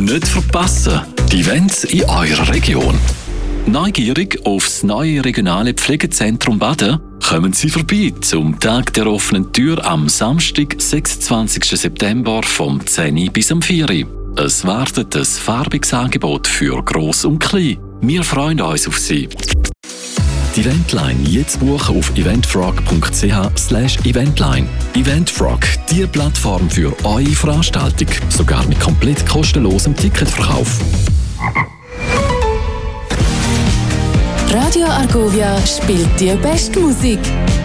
Nicht verpassen, die Events in eurer Region. Neugierig aufs neue regionale Pflegezentrum Baden? Kommen Sie vorbei zum Tag der offenen Tür am Samstag, 26. September vom 10 bis am 4. Es wartet ein farbiges Angebot für Gross und Klein. Wir freuen uns auf Sie. Die Eventline jetzt buchen auf eventfrog.ch/eventline. Eventfrog, die Plattform für eure Veranstaltung. Sogar mit komplett kostenlosem Ticketverkauf. Radio Argovia spielt die beste Musik.